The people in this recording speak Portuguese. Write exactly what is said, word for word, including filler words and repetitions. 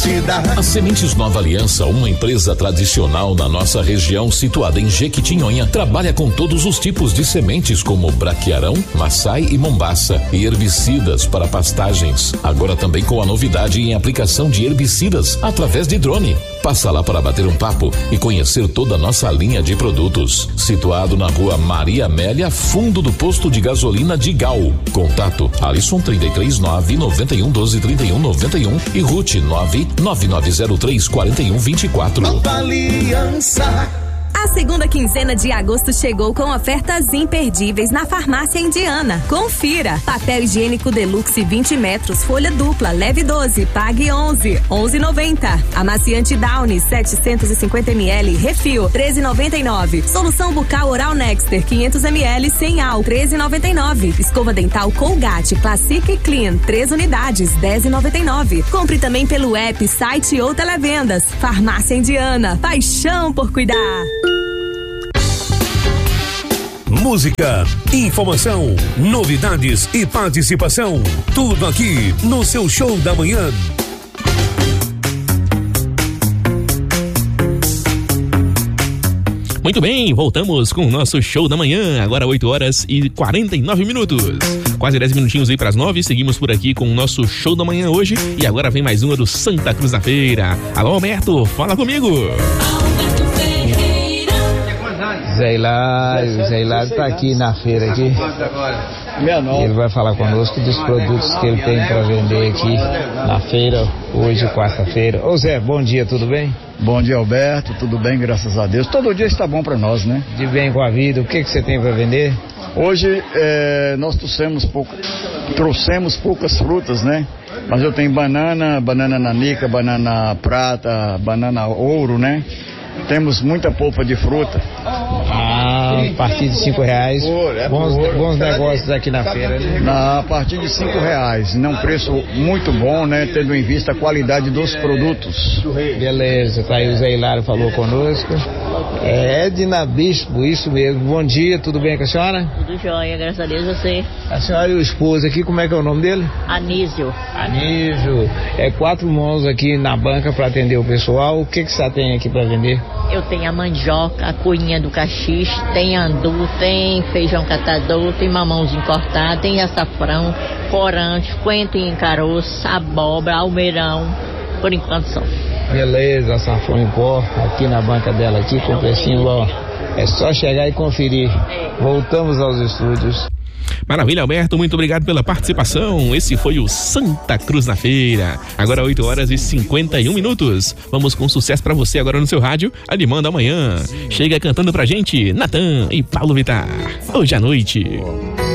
garantida. A Sementes Nova Aliança, uma empresa tradicional na nossa região, situada em Jequitinhonha, trabalha com todos os tipos de sementes como braquiarão, maçai e mombaça e herbicidas para pastagens. Agora também com a novidade em aplicação de herbicidas através de drone. Passa lá para bater um papo e conhecer toda a nossa linha de produtos. Situado na rua Maria Amélia, fundo do posto de gasolina de Gal. Contato Alisson trinta e três nove noventa e um doze trinta e um noventa e um e Ruth nove nove nove zero três quatro um vinte e quatro. Nova Aliança. A segunda quinzena de agosto chegou com ofertas imperdíveis na Farmácia Indiana. Confira: papel higiênico Deluxe vinte metros, folha dupla, leve doze, pague onze, onze e noventa. Amaciante Downy setecentos e cinquenta mililitros, refil, treze e noventa e nove. Solução bucal Oral Nexter quinhentos mililitros, sem álcool, treze e noventa e nove. Escova dental Colgate Classic e Clean, três unidades, dez e noventa e nove. Compre também pelo app, site ou televendas. Farmácia Indiana, paixão por cuidar. Música, informação, novidades e participação. Tudo aqui no seu Show da Manhã. Muito bem, voltamos com o nosso Show da Manhã, agora oito horas e quarenta e nove minutos. Quase dez minutinhos aí para as nove, seguimos por aqui com o nosso Show da Manhã hoje e agora vem mais uma do Santa Cruz na Feira. Alô, Alberto, fala comigo. Zé Hilário, Zé Hilário tá aqui na feira aqui. Ele vai falar conosco dos produtos que ele tem para vender aqui na feira, hoje, quarta-feira. Ô Zé, bom dia, tudo bem? Bom dia, Alberto, tudo bem, graças a Deus. Todo dia está bom para nós, né? De bem com a vida, o que que você tem para vender? Hoje é, nós trouxemos, pouca, trouxemos poucas frutas, né? Mas eu tenho banana, banana nanica, banana prata, banana ouro, né? Temos muita polpa de fruta. Ah, a partir de cinco reais. É bons bons negócios aqui na feira, né? Na, a partir de cinco reais. Não preço muito bom, né? Tendo em vista a qualidade dos produtos. Beleza, tá aí o Zé Hilário falou conosco. É Edna Bispo, isso mesmo. Bom dia, tudo bem com a senhora? Tudo jóia, graças a Deus, você. A senhora e o esposo aqui, como é que é o nome dele? Anísio. Anísio. É quatro mãos aqui na banca para atender o pessoal. O que que você tem aqui para vender? Eu tenho a mandioca, a coinha do caxixe, tem andu, tem feijão catador, tem mamãozinho cortado, tem açafrão, corante, coentro em caroço, abóbora, almeirão, por enquanto só. Beleza, açafrão em pó, aqui na banca dela, aqui com o precinho, ó. É só chegar e conferir. Voltamos aos estúdios. Maravilha, Alberto, muito obrigado pela participação. Esse foi o Santa Cruz na Feira. Agora oito horas e cinquenta e um minutos. Vamos com sucesso pra você agora no seu rádio, animando amanhã. Chega cantando pra gente, Natan e Paulo Vittar. Hoje à noite.